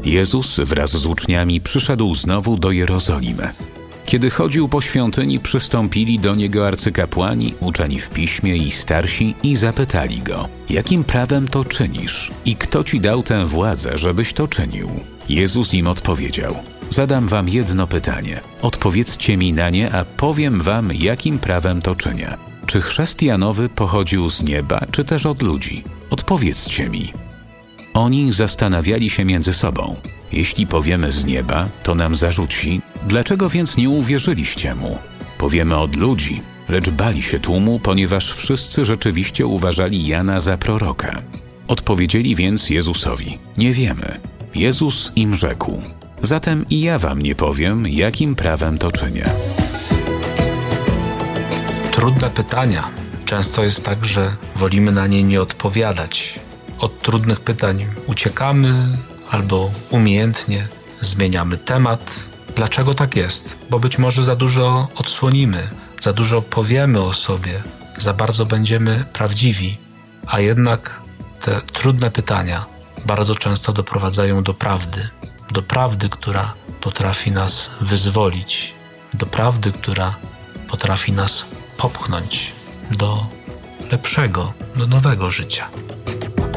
Jezus wraz z uczniami przyszedł znowu do Jerozolimy. Kiedy chodził po świątyni, przystąpili do niego arcykapłani, uczeni w piśmie i starsi i zapytali go: jakim prawem to czynisz? I kto ci dał tę władzę, żebyś to czynił? Jezus im odpowiedział: zadam wam jedno pytanie. Odpowiedzcie mi na nie, a powiem wam, jakim prawem to czynię. Czy chrzest Janowy pochodził z nieba, czy też od ludzi? Odpowiedzcie mi. Oni zastanawiali się między sobą. Jeśli powiemy z nieba, to nam zarzuci: dlaczego więc nie uwierzyliście mu? Powiemy od ludzi, lecz bali się tłumu, ponieważ wszyscy rzeczywiście uważali Jana za proroka. Odpowiedzieli więc Jezusowi: nie wiemy. Jezus im rzekł: zatem i ja wam nie powiem, jakim prawem to czynię. Trudne pytania. Często jest tak, że wolimy na nie nie odpowiadać. Od trudnych pytań uciekamy albo umiejętnie zmieniamy temat. Dlaczego tak jest? Bo być może za dużo odsłonimy, za dużo powiemy o sobie, za bardzo będziemy prawdziwi, a jednak te trudne pytania bardzo często doprowadzają do prawdy, która potrafi nas wyzwolić, do prawdy, która potrafi nas popchnąć do lepszego, do nowego życia.